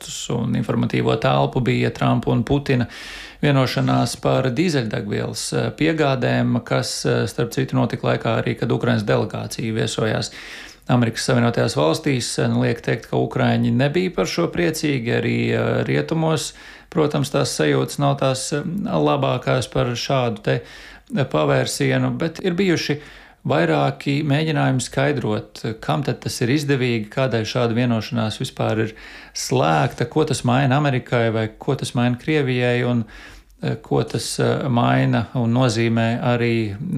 avotus un informatīvo telpu bija Trumpa un Putina vienošanās par dīzeļdegvielas piegādēm, kas, starp citu, notika laikā arī, kad Ukrainas delegācija viesojās Amerikas Savienotajās valstīs. Liek teikt, ka Ukraiņi nebija par šo priecīgi, arī rietumos, protams, tās sajūtas nav tās labākās par šādu te pavērsienu, bet ir bijuši vairāki mēģinājumi skaidrot, kam tad tas ir izdevīgi, kādēļ šāda vienošanās vispār ir slēgta, ko tas maina Amerikai vai ko tas maina Krievijai un ko tas maina un nozīmē arī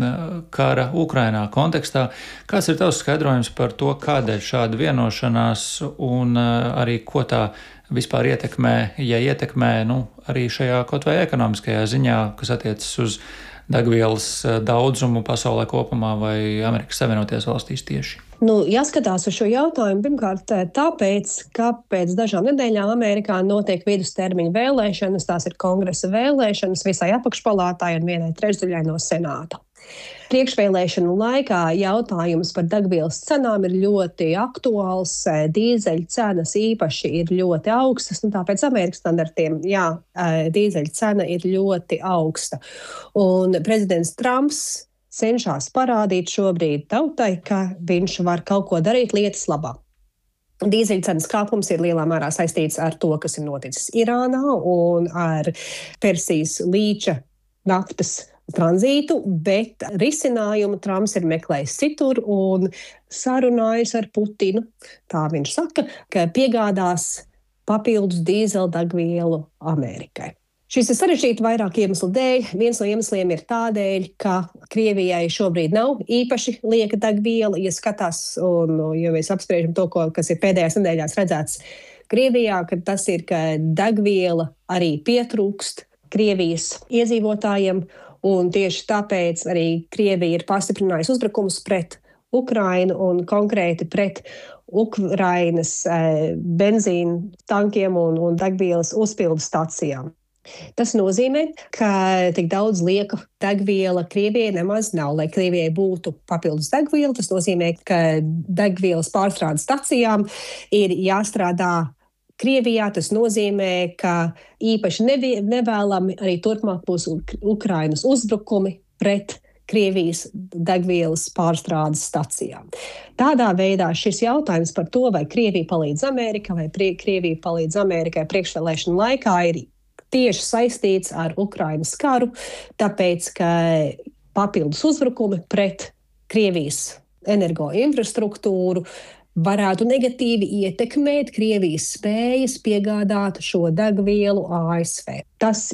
kara Ukrainā kontekstā. Kāds ir tavs skaidrojums par to, kādēļ šāda vienošanās un arī ko tā vispār ietekmē, ja ietekmē, arī šajā kaut vai ekonomiskajā ziņā, kas attiecas uz degvielas daudzumu pasaulē kopumā vai Amerikas Savienotajās valstīs tieši? Jāskatās uz šo jautājumu pirmkārt tāpēc, ka pēc dažām nedēļām Amerikā notiek vidustermiņa vēlēšanas, tās ir kongresa vēlēšanas visai apakšpalātai un vienai trešdaļai no senāta. Priekšvēlēšanu laikā jautājums par degvielas cenām ir ļoti aktuāls, dīzeļu cenas īpaši ir ļoti augstas, tāpēc Amerikas standartiem, dīzeļu cena ir ļoti augsta. Un prezidents Trumps cenšas parādīt šobrīd tautai, ka viņš var kaut ko darīt lietas labā. Dīzeļu cenas kāpums ir lielā mērā saistīts ar to, kas ir noticis Irānā un ar Persijas līča naftas tranzītu, bet risinājumu Trumps ir meklējis citur un sarunājis ar Putinu. Tā viņš saka, ka piegādās papildus dīzeļdegvielu Amerikai. Šis ir sarežģīti vairāku iemeslu dēļ. Viens no iemesliem ir tādēļ, ka Krievijai šobrīd nav īpaši lieka degviela. Ja skatās un ja mēs apspriežam to, kas ir pēdējās nedēļās redzēts Krievijā, kad tas ir, ka degviela arī pietrūkst Krievijas iedzīvotājiem. Un tieši tāpēc arī Krievija ir pastiprinājusi uzbrukumus pret Ukrainu un konkrēti pret Ukrainas benzīna tankiem un degvielas uzpildes stacijām. Tas nozīmē, ka tik daudz lieka degviela Krievijai nemaz nav. Lai Krievijai būtu papildus degviela, tas nozīmē, ka degvielas pārstrādes stacijām ir jāstrādā Krievijā. Tas nozīmē, ka īpaši nevēlami arī turpmāk būs Ukrainas uzbrukumi pret Krievijas degvielas pārstrādes stacijām. Tādā veidā šis jautājums par to, vai Krievija palīdz Amerikai vai Krievija palīdz Amerikai priekšvēlēšanu laikā, ir tieši saistīts ar Ukrainas karu, tāpēc, ka papildus uzbrukumi pret Krievijas energoinfrastruktūru varētu negatīvi ietekmēt Krievijas spējas piegādāt šo degvielu ASV. Tas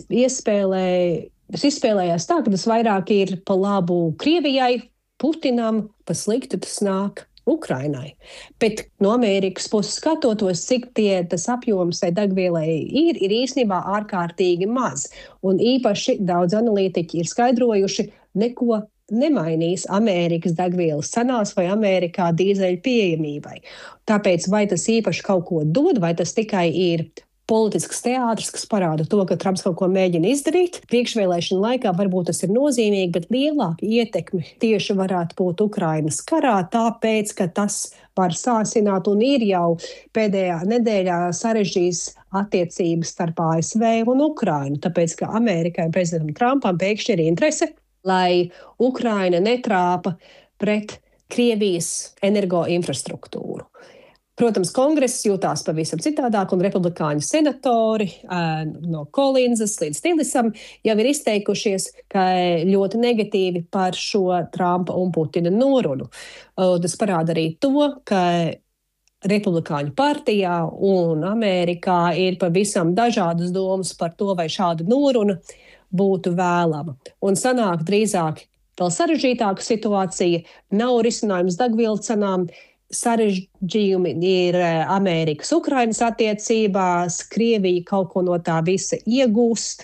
izspēlējās tā, ka tas vairāk ir pa labu Krievijai, Putinam, pa sliktu tas nāk Ukrainai. Bet no Amerikas puses skatoties, cik tas apjoms tai degvielai ir īstenībā ārkārtīgi maz. Un īpaši daudz analītiķi ir skaidrojuši, neko nemainīs Amerikas degvielas cenās vai Amerikā dīzeļu pieejamībai. Tāpēc vai tas īpaši kaut ko dod, vai tas tikai ir politisks teātris, kas parāda to, ka Trumps kaut ko mēģina izdarīt. Priekšvēlēšana laikā varbūt tas ir nozīmīgi, bet lielāka ietekme tieši varētu būt Ukrainas karā, tāpēc, ka tas var sāsināt un ir jau pēdējā nedēļā sarežģījis attiecības starp ASV un Ukrainu. Tāpēc, ka Amerikai un prezidentam Trumpam pēkšņi ir interese, lai Ukraina netrāpa pret Krievijas energoinfrastruktūru. Protams, kongress jūtās pavisam citādāk, un republikāņu senatori no Kolinzas līdz Tilisam jau ir izteikušies, ka ļoti negatīvi par šo Trumpa un Putina norunu. Tas parāda arī to, ka republikāņu partijā un Amerikā ir pavisam dažādas domas par to, vai šāda noruna būtu vēlama. Un sanāk drīzāk vēl sarežģītāka situācija, nav risinājums degvielu cenām, sarežģījumi ir Amerikas Ukrainas attiecībās, Krievija kaut ko no tā visa iegūst,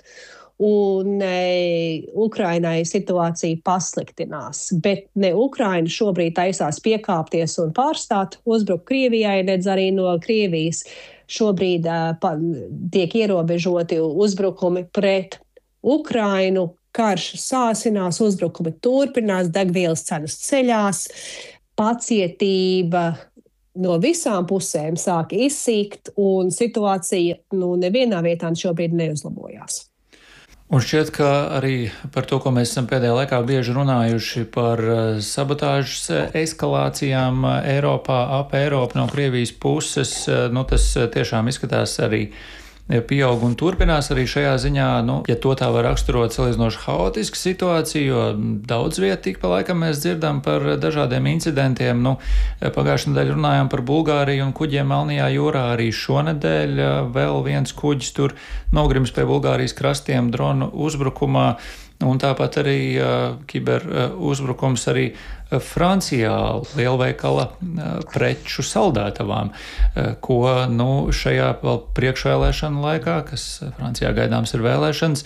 un Ukrainai situācija pasliktinās. Bet ne Ukraina šobrīd taisās piekāpties un pārstāt uzbrukt Krievijai, nedz arī no Krievijas šobrīd tiek ierobežoti uzbrukumi pret Ukrainu, karš sāsinās, uzbrukumi turpinās, degvielas cenas ceļās, pacietība no visām pusēm sāk izsīkt, un situācija nevienā vietā šobrīd neuzlabojās. Un šķiet, ka arī par to, ko mēs esam pēdējā laikā bieži runājuši par sabotāžas eskalācijām Eiropā, ap Eiropu no Krievijas puses, tas tiešām izskatās arī pieaug un turpinās arī šajā ziņā, ja to tā var raksturot, salīdzinoši haotiska situācija, jo daudz viet tik pa laikam mēs dzirdam par dažādiem incidentiem. Pagājušajā nedēļā runājām par Bulgāriju un kuģiem Melnajā jūrā, arī šonedēļ vēl viens kuģis tur nogrims pie Bulgārijas krastiem dronu uzbrukumā. Un tāpat arī kiberuzbrukums arī Francijā lielveikala preču saldētavām, ko šajā vēl priekšvēlēšanu laikā, kas Francijā gaidāms ir vēlēšanas,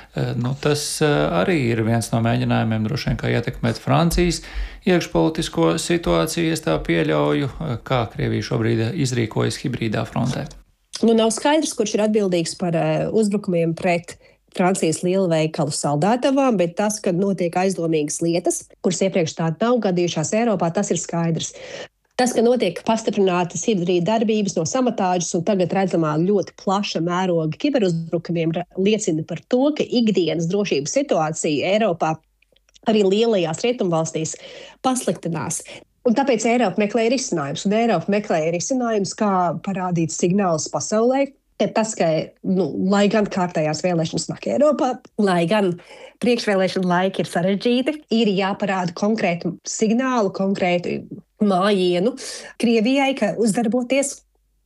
tas arī ir viens no mēģinājumiem droši vien kā ietekmēt Francijas iekšpolitisko situāciju, es tā pieļauju, kā Krievija šobrīd izrīkojas hibrīdā frontē. Nav skaidrs, kurš ir atbildīgs par uzbrukumiem pret Francijas lielveikalu saldētavām, bet tas, kad notiek aizdomīgas lietas, kuras iepriekš tādas nav gadījušās Eiropā, tas ir skaidrs. Tas, ka notiek pastiprinātas hibrīda darbības no sabotāžas un tagad redzamā ļoti plaša mēroga kiberuzbrukumiem, liecina par to, ka ikdienas drošības situācija Eiropā, arī lielajās rietumvalstīs, pasliktinās. Un tāpēc Eiropa meklē risinājumus, un Eiropa meklē risinājumus, kā parādīt signālus pasaulē, ka tas, ka, lai gan kārtējās vēlēšanas nāk Eiropā, lai gan priekšvēlēšana laiki ir sarežģīti, ir jāparāda konkrētu signālu, konkrētu mājienu Krievijai, ka uzdarboties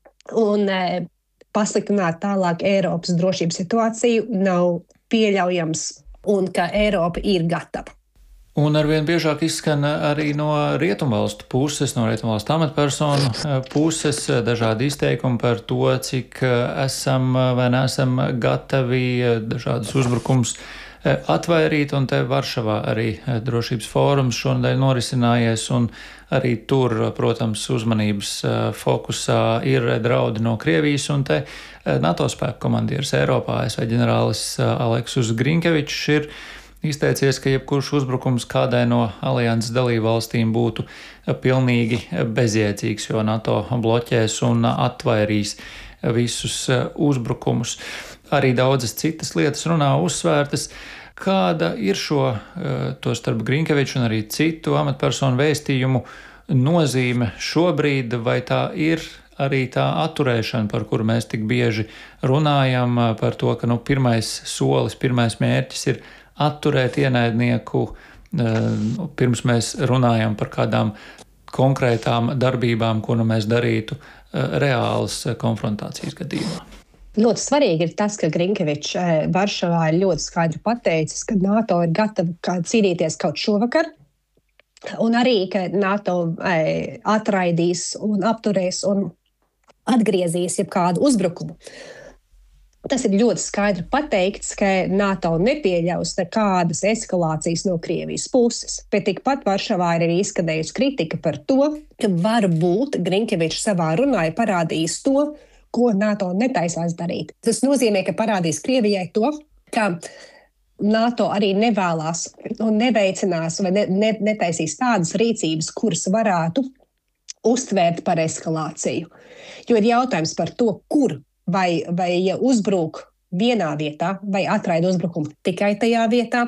un pasliktināt tālāk Eiropas drošības situāciju nav pieļaujams un ka Eiropa ir gatava. Un arvien biežāk izskan arī no rietumvalstu puses, no rietumvalstu amatpersonu puses dažādi izteikumi par to, cik esam vai neesam gatavi dažādus uzbrukums atvairīt, un te Varšavā arī drošības fórums šonadēļ norisinājies, un arī tur, protams, uzmanības fokusā ir draudi no Krievijas, un te NATO spēku komandieris Eiropā, ASV ģenerālis Aleksis Grinkevičs ir izteicies, ka jebkurš uzbrukums kādai no alianses dalībvalstīm būtu pilnīgi bezjēdzīgs, jo NATO bloķēs un atvairīs visus uzbrukumus. Arī daudzas citas lietas runā uzsvērtas. Kāda ir to starp Grinkeviču un arī citu amatpersonu vēstījumu nozīme šobrīd, vai tā ir arī tā atturēšana, par kuru mēs tik bieži runājam, par to, ka pirmais solis, pirmais mērķis ir atturēt ienaidnieku, pirms mēs runājam par kādām konkrētām darbībām, ko mēs darītu reālas konfrontācijas gadījumā. Ļoti svarīgi ir tas, ka Grinkevičs Varšavā ir ļoti skaidri pateicis, ka NATO ir gatava cīnīties kaut šovakar, un arī, ka NATO atraidīs un apturēs un atgriezīs jebkādu uzbrukumu. Tas ir ļoti skaidri pateikts, ka NATO nepieļaus nekādas eskalācijas no Krievijas puses, bet tikpat Varšavā ir arī izskanējusi kritika par to, ka varbūt Grinkevičs savā runā ir parādījis to, ko NATO netaisās darīt. Tas nozīmē, ka parādīs Krievijai to, ka NATO arī nevēlās un neveicinās vai netaisīs tādas rīcības, kuras varētu uztvērt par eskalāciju. Jo ir jautājums par to, kur vai ja uzbruk vienā vietā, vai atraida uzbrukumu tikai tajā vietā.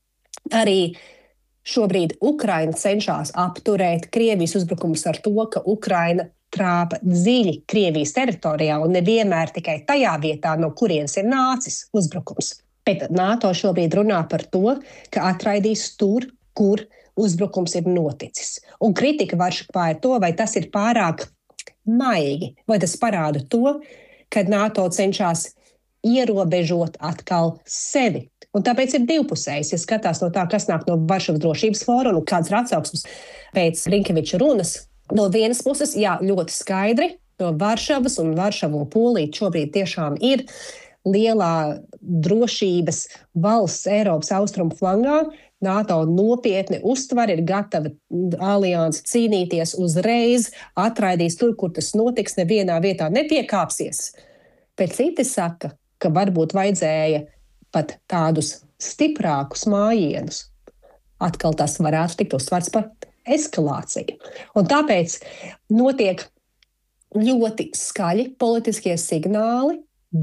Arī šobrīd Ukraina cenšas apturēt Krievijas uzbrukumus ar to, ka Ukraina trāpa dziļi Krievijas teritorijā un nevienmēr tikai tajā vietā, no kurienes ir nācis uzbrukums. Bet NATO šobrīd runā par to, ka atraidīs tur, kur uzbrukums ir noticis. Un kritika Varšavā ir to, vai tas ir pārāk maigi, vai tas parāda to, kad NATO cenšas ierobežot atkal sevi. Un tāpēc ir divpusējs, ja skatās no tā, kas nāk no Varšavas drošības fóruma un kāds ir atsauksmes pēc Grinkeviča runas. No vienas puses, jā, ļoti skaidri, no Varšavas un Varšava un Polija šobrīd tiešām ir lielā drošības valsts Eiropas austrumu flangā. NATO nopietni uztver, ir gatava alianse cīnīties uzreiz, atraidīs tur, kur tas notiks, nevienā vietā nepiekāpsies. Bet citi saka, ka varbūt vajadzēja pat tādus stiprākus mājienus. Atkal tas varētu tikt uztverts par eskalāciju. Un tāpēc notiek ļoti skaļi politiskie signāli,